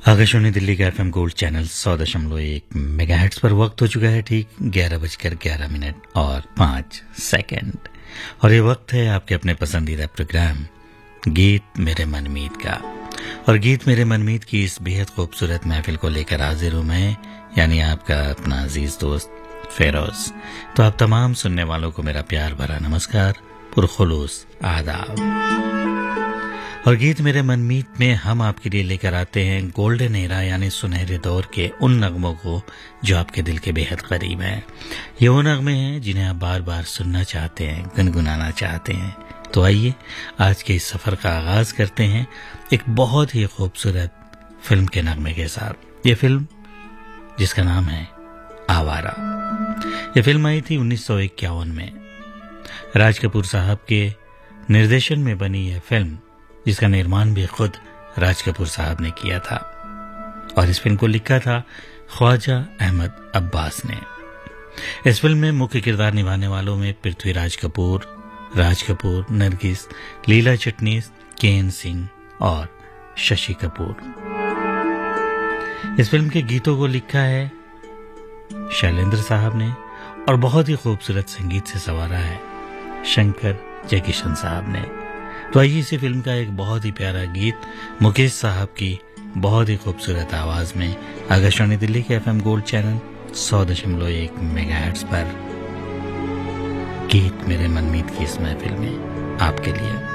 आकाशवाणी दिल्ली का FM gold channel 100.1 megahertz पर वक्त हो चुका है ठीक 11:11 और 5 सेकंड। और ये वक्त है आपके अपने पसंदीदा प्रोग्राम गीत मेरे मनमीत का। और गीत मेरे मनमीत की इस बेहद खूबसूरत महफिल को लेकर हाजिर हूं मैं, यानी आपका अपना अजीज दोस्त फेरोज। तो आप तमाम सुनने वालों को मेरा प्यार भरा नमस्कार, पुरखुलूस आदाब। और गीत मेरे मनमीत में हम आपके लिए लेकर आते हैं गोल्डन एरा यानी सुनहरे दौर के उन नगमों को जो आपके दिल के बेहद करीब हैं। ये वो नगमे हैं जिन्हें आप बार बार सुनना चाहते हैं, गुनगुनाना चाहते हैं। तो आइए आज के इस सफर का आगाज करते हैं एक बहुत ही खूबसूरत फिल्म के नगमे के साथ। ये फिल्म जिसका नाम है आवारा। ये फिल्म आई थी 1951 में। राज कपूर साहब के निर्देशन में बनी यह फिल्म, जिसका निर्माण भी खुद राज कपूर साहब ने किया था। और इस फिल्म को लिखा था ख्वाजा अहमद अब्बास ने। इस फिल्म में मुख्य किरदार निभाने वालों में पृथ्वीराज कपूर, राज कपूर, नरगिस, लीला चिटनीस, केन सिंह और शशि कपूर। इस फिल्म के गीतों को लिखा है शैलेंद्र साहब ने और बहुत ही खूबसूरत संगीत से संवारा है शंकर जयकिशन साहब ने। तो आइए इसी फिल्म का एक बहुत ही प्यारा गीत मुकेश साहब की बहुत ही खूबसूरत आवाज में आकाशवाणी दिल्ली के एफएम गोल्ड चैनल 100.1 मेगाहर्ट्ज पर गीत मेरे मनमीत की इस महफिल में आपके लिए।